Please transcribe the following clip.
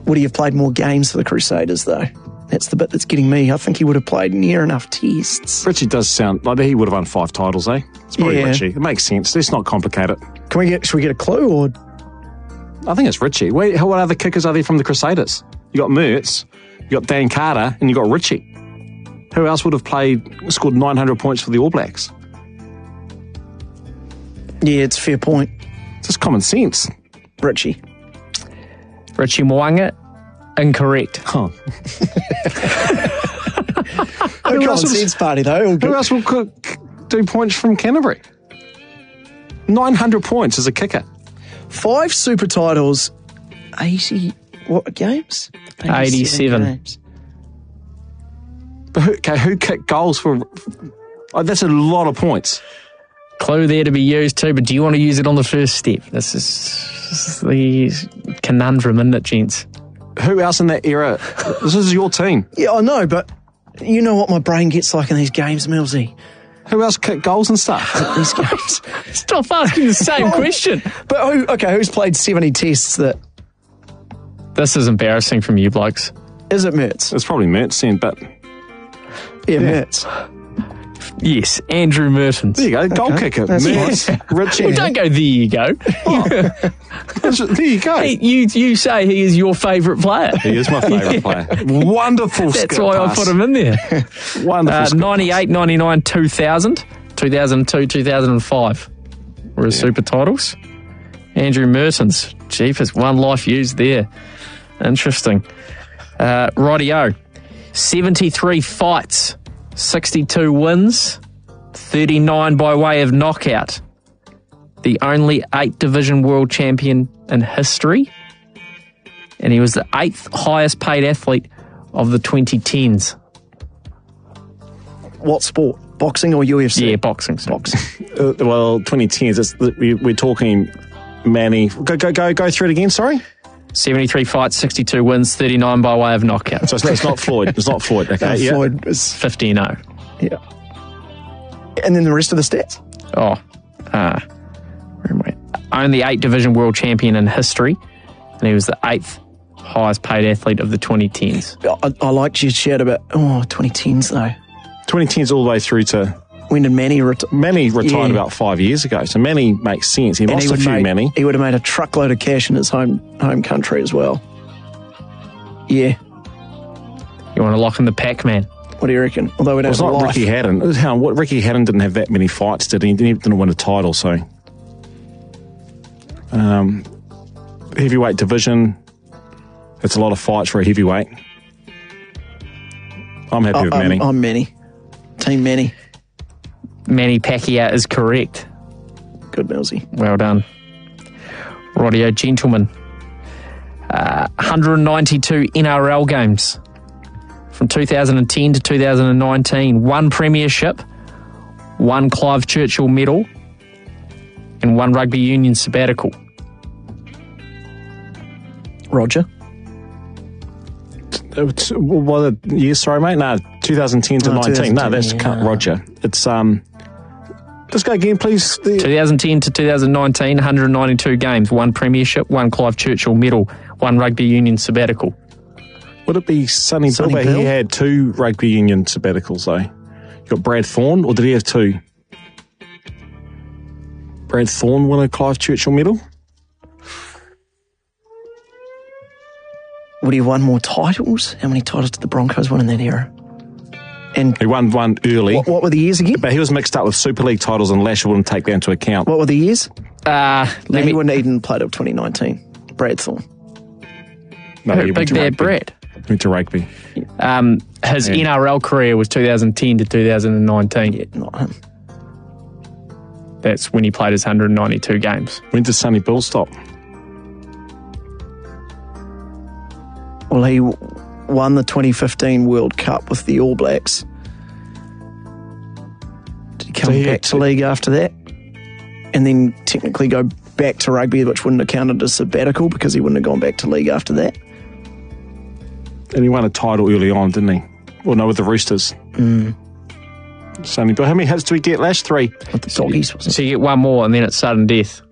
Would he have played more games for the Crusaders, though? That's the bit that's getting me. I think he would have played near enough tests. Richie does sound like he would have won 5 titles, eh? It's probably Richie. It makes sense. Let's not complicate it. Should we get a clue, or...? I think it's Richie. Wait, what other kickers are there from the Crusaders? You got Mertz, you got Dan Carter, and you got Richie. Who else would have scored 900 points for the All Blacks? Yeah, it's a fair point. It's just common sense. Richie Mo'unga, incorrect. Huh. No common sense party, though. Who else will do points from Canterbury? 900 points as a kicker. 5 super titles, 80 games? 87 games. But who kicked goals for... Oh, that's a lot of points. Clue there to be used too, but do you want to use it on the first step? This is the conundrum, isn't it, gents? Who else in that era? This is your team. Yeah, I know, but you know what my brain gets like in these games, Millsy. Who else kicked goals and stuff? These games. Stop asking the same question. But who's played 70 tests that... This is embarrassing from you blokes. Is it Mertz? It's probably Mertz then, but... Yeah, Mertz. Yes, Andrew Mertens. There you go, goal kicker. That's Mertz, Richie. Well, don't go, there you go. There you go. Hey, you say he is your favourite player. He is my favourite player. Wonderful That's skill why pass. I put him in there. Wonderful skill 98, pass. 99, 2000, 2002, 2005 were his super titles. Andrew Mertens. Jeepers, one life used there. Interesting. Rightio. 73 fights, 62 wins, 39 by way of knockout. The only 8-division world champion in history. And he was the 8th highest paid athlete of the 2010s. What sport? Boxing or UFC? Yeah, boxing. Boxing. Well, 2010s, we're talking Manny. Go through it again, sorry? 73 fights, 62 wins, 39 by way of knockout. So it's not Floyd. It's not Floyd, okay? Yeah. Floyd was... 50-0. Yeah. And then the rest of the stats? Where am I? Only 8-division world champion in history, and he was the 8th highest paid athlete of the 2010s. I liked your chat about 2010s though. 2010s all the way through to... When did Manny retire? Manny retired about 5 years ago, so Manny makes sense. He lost a few, Manny. He would have made a truckload of cash in his home country as well. Yeah. You want to lock in the Pac-Man? What do you reckon? Although we don't It's have not life. Ricky Haddon. Ricky Haddon didn't have that many fights, did he? He didn't win a title, so... heavyweight division, it's a lot of fights for a heavyweight. I'm happy with Manny. I'm Manny. Team Manny. Manny Pacquiao is correct. Good, Millsy. Well done. Rightio, gentlemen. 192 NRL games from 2010 to 2019. 1 premiership, 1 Clive Churchill medal, and 1 rugby union sabbatical. Roger. Well, yes, sorry, mate. No, 2010 to 19. No, that's Roger. It's Just go again, please. 2010 to 2019, 192 games, 1 premiership, 1 Clive Churchill medal, 1 rugby union sabbatical. Would it be Sonny Bill? But he had 2 rugby union sabbaticals, though. You got Brad Thorne, or did he have 2? Brad Thorne won a Clive Churchill medal? Would he have won more titles? How many titles did the Broncos win in that era? And he won one early. What were the years again? But he was mixed up with Super League titles, and Lasher wouldn't take that into account. What were the years? He wouldn't even played up 2019. Brad Thorne. No, he Big Bad Brad. Went to rugby. His NRL career was 2010 to 2019. Yeah, not him. That's when he played his 192 games. When did Sonny Bill stop? Well, he won the 2015 World Cup with the All Blacks. Did he come back to league after that? And then technically go back to rugby, which wouldn't have counted as sabbatical because he wouldn't have gone back to league after that. And he won a title early on, didn't he? Well, no, with the Roosters. Sonny Bill. How many hits do we get, Lash? 3. With the Doggies, wasn't it? So you get one more and then it's sudden death.